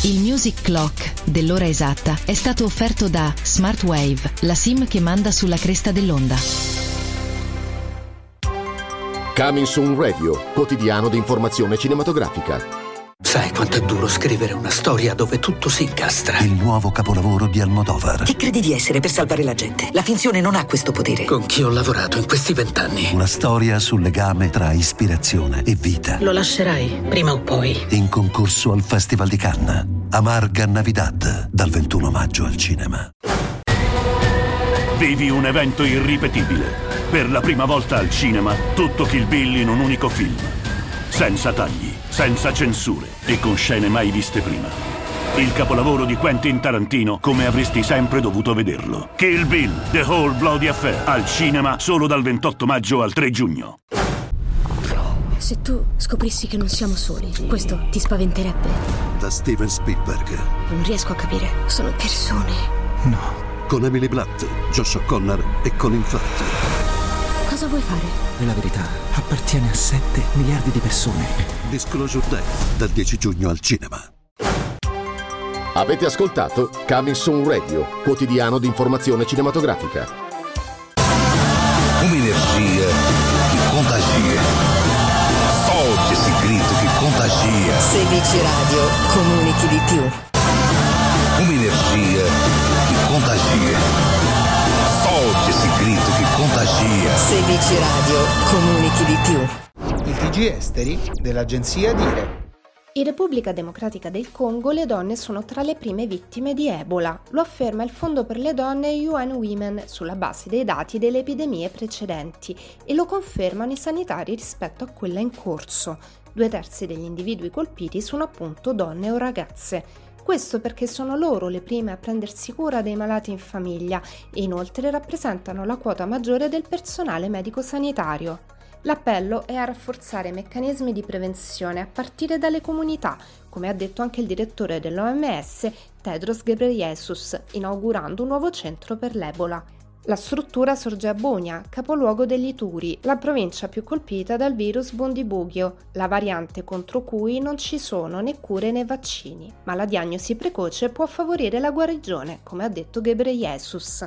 Il Music Clock dell'ora esatta è stato offerto da Smartwave, la SIM che manda sulla cresta dell'onda. Coming Soon Radio, quotidiano di informazione cinematografica. Sai quanto è duro scrivere una storia dove tutto si incastra? Il nuovo capolavoro di Almodovar. Chi credi di essere per salvare la gente? La finzione non ha questo potere. Con chi ho lavorato in questi 20 anni? Una storia sul legame tra ispirazione e vita. Lo lascerai, prima o poi. In concorso al Festival di Cannes. Amarga Navidad, dal 21 maggio al cinema. Vivi un evento irripetibile. Per la prima volta al cinema, tutto Kill Bill in un unico film. Senza tagli, senza censure e con scene mai viste prima. Il capolavoro di Quentin Tarantino come avresti sempre dovuto vederlo. Kill Bill, The Whole Bloody Affair, al cinema solo dal 28 maggio al 3 giugno. Se tu scoprissi che non siamo soli, questo ti spaventerebbe? Da Steven Spielberg. Non riesco a capire, sono persone. No. Con Emily Blunt, Josh O'Connor e Colin Firth. Cosa vuoi fare? La verità appartiene a 7 miliardi di persone. Disclosure Day, dal 10 giugno al cinema. Avete ascoltato Coming Soon Radio, quotidiano di informazione cinematografica. Un'energia che contagia. Forte esse grito che contagia. Semici Radio, comunichi di più. Un'energia che contagia. Forte esse grito che contagia. Semici Radio, comunichi di più. Il TG Esteri dell'agenzia Dire. In Repubblica Democratica del Congo le donne sono tra le prime vittime di Ebola. Lo afferma il Fondo per le Donne UN Women sulla base dei dati delle epidemie precedenti e lo confermano i sanitari rispetto a quella in corso. 2/3 degli individui colpiti sono appunto donne o ragazze. Questo perché sono loro le prime a prendersi cura dei malati in famiglia e inoltre rappresentano la quota maggiore del personale medico-sanitario. L'appello è a rafforzare meccanismi di prevenzione a partire dalle comunità, come ha detto anche il direttore dell'OMS, Tedros Ghebreyesus, inaugurando un nuovo centro per l'Ebola. La struttura sorge a Bunia, capoluogo degli Ituri, la provincia più colpita dal virus Bundibugyo, la variante contro cui non ci sono né cure né vaccini, ma la diagnosi precoce può favorire la guarigione, come ha detto Ghebreyesus.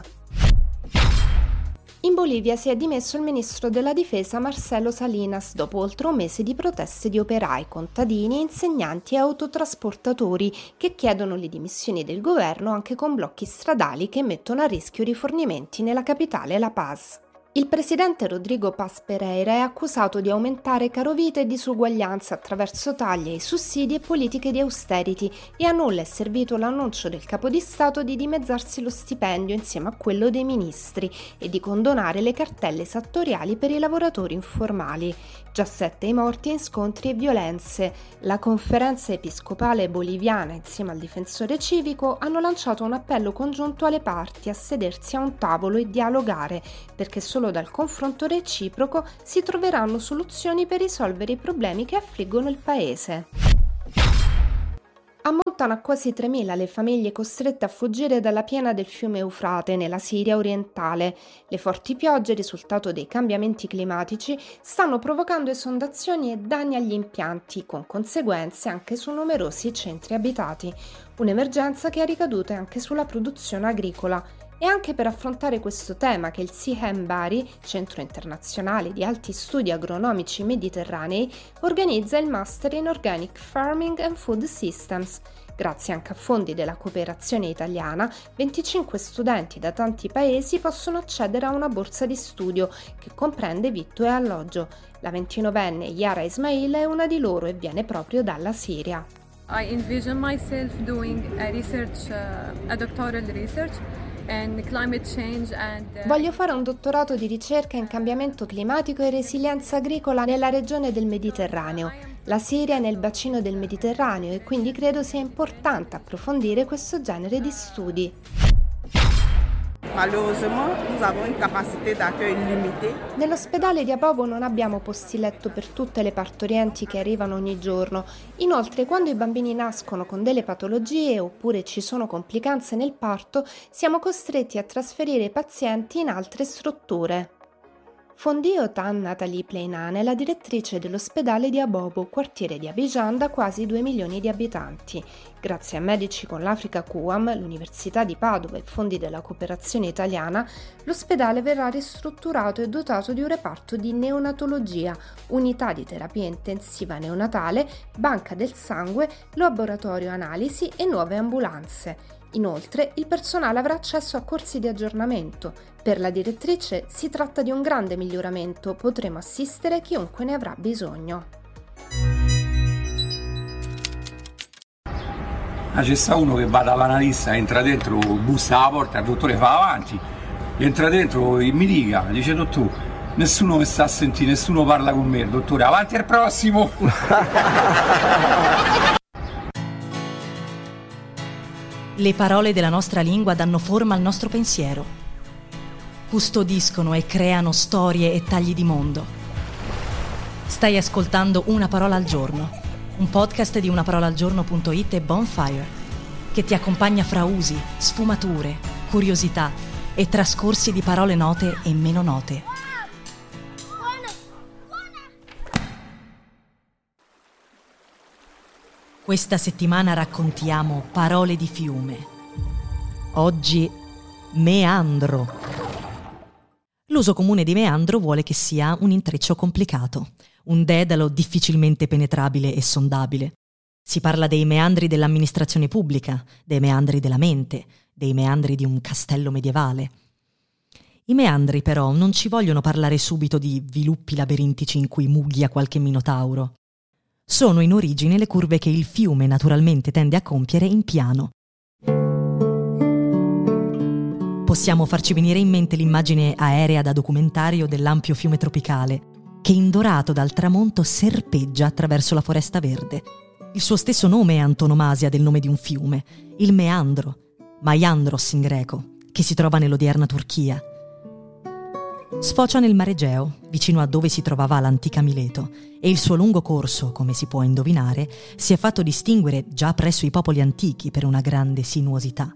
In Bolivia si è dimesso il ministro della difesa Marcelo Salinas dopo oltre un mese di proteste di operai, contadini, insegnanti e autotrasportatori che chiedono le dimissioni del governo anche con blocchi stradali che mettono a rischio rifornimenti nella capitale La Paz. Il presidente Rodrigo Paz Pereira è accusato di aumentare carovite e disuguaglianza attraverso tagli ai sussidi e politiche di austerity e a nulla è servito l'annuncio del capo di Stato di dimezzarsi lo stipendio insieme a quello dei ministri e di condonare le cartelle esattoriali per i lavoratori informali. Già 7 i morti in scontri e violenze. La conferenza episcopale boliviana insieme al difensore civico hanno lanciato un appello congiunto alle parti a sedersi a un tavolo e dialogare, perché solo dal confronto reciproco si troveranno soluzioni per risolvere i problemi che affliggono il paese. Ammontano a quasi 3.000 le famiglie costrette a fuggire dalla piena del fiume Eufrate nella Siria orientale. Le forti piogge, risultato dei cambiamenti climatici, stanno provocando esondazioni e danni agli impianti, con conseguenze anche su numerosi centri abitati. Un'emergenza che ha ricadute anche sulla produzione agricola. E anche per affrontare questo tema che il CIHEM Bari, Centro Internazionale di Alti Studi Agronomici Mediterranei, organizza il Master in Organic Farming and Food Systems. Grazie anche a fondi della cooperazione italiana, 25 studenti da tanti paesi possono accedere a una borsa di studio che comprende vitto e alloggio. La 29enne Yara Ismail è una di loro e viene proprio dalla Siria. I envision myself doing a doctoral research. Voglio fare un dottorato di ricerca in cambiamento climatico e resilienza agricola nella regione del Mediterraneo. La Siria è nel bacino del Mediterraneo e quindi credo sia importante approfondire questo genere di studi. Nell'ospedale di Abovo non abbiamo posti letto per tutte le partorienti che arrivano ogni giorno. Inoltre, quando i bambini nascono con delle patologie oppure ci sono complicanze nel parto, siamo costretti a trasferire i pazienti in altre strutture. Fondée Tan Nathalie Pleinan è la direttrice dell'ospedale di Abobo, quartiere di Abidjan da quasi 2 milioni di abitanti. Grazie a Medici con l'Africa QAM, l'Università di Padova e fondi della cooperazione italiana, l'ospedale verrà ristrutturato e dotato di un reparto di neonatologia, unità di terapia intensiva neonatale, banca del sangue, laboratorio analisi e nuove ambulanze. Inoltre, il personale avrà accesso a corsi di aggiornamento. Per la direttrice si tratta di un grande miglioramento, potremo assistere chiunque ne avrà bisogno. C'è sta uno che va dall'analista, entra dentro, bussa alla porta, il dottore fa avanti, entra dentro e mi dice dottore, nessuno mi sta a sentire, nessuno parla con me, dottore, avanti al prossimo! Le parole della nostra lingua danno forma al nostro pensiero, custodiscono e creano storie e tagli di mondo. Stai ascoltando Una parola al giorno, un podcast di unaparolaalgiorno.it e Bonfire, che ti accompagna fra usi, sfumature, curiosità e trascorsi di parole note e meno note. Questa settimana raccontiamo parole di fiume. Oggi meandro. L'uso comune di meandro vuole che sia un intreccio complicato, un dedalo difficilmente penetrabile e sondabile. Si parla dei meandri dell'amministrazione pubblica, dei meandri della mente, dei meandri di un castello medievale. I meandri però non ci vogliono parlare subito di viluppi labirintici in cui mughia qualche minotauro. Sono in origine le curve che il fiume naturalmente tende a compiere in piano. Possiamo farci venire in mente l'immagine aerea da documentario dell'ampio fiume tropicale, che indorato dal tramonto serpeggia attraverso la foresta verde. Il suo stesso nome è antonomasia del nome di un fiume, il meandro, Maiandros in greco, che si trova nell'odierna Turchia. Sfocia nel Mar Egeo, vicino a dove si trovava l'antica Mileto, e il suo lungo corso, come si può indovinare, si è fatto distinguere già presso i popoli antichi per una grande sinuosità.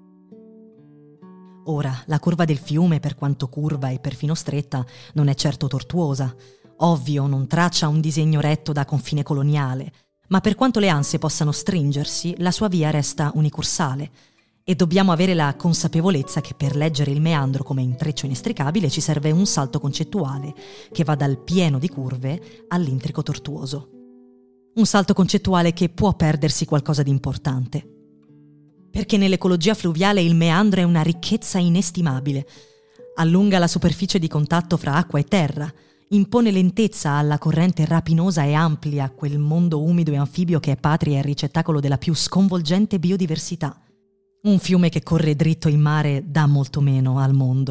Ora, la curva del fiume, per quanto curva e perfino stretta, non è certo tortuosa. Ovvio, non traccia un disegno retto da confine coloniale, ma per quanto le anse possano stringersi, la sua via resta unicursale. E dobbiamo avere la consapevolezza che per leggere il meandro come intreccio inestricabile ci serve un salto concettuale che va dal pieno di curve all'intrico tortuoso. Un salto concettuale che può perdersi qualcosa di importante. Perché nell'ecologia fluviale il meandro è una ricchezza inestimabile. Allunga la superficie di contatto fra acqua e terra, impone lentezza alla corrente rapinosa e amplia, quel mondo umido e anfibio che è patria e ricettacolo della più sconvolgente biodiversità. Un fiume che corre dritto in mare dà molto meno al mondo.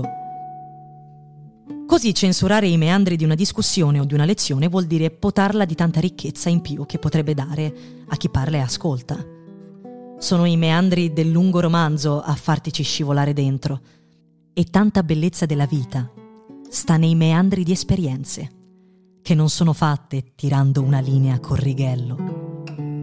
Così censurare i meandri di una discussione o di una lezione vuol dire potarla di tanta ricchezza in più che potrebbe dare a chi parla e ascolta. Sono i meandri del lungo romanzo a fartici scivolare dentro. E tanta bellezza della vita sta nei meandri di esperienze, che non sono fatte tirando una linea col righello.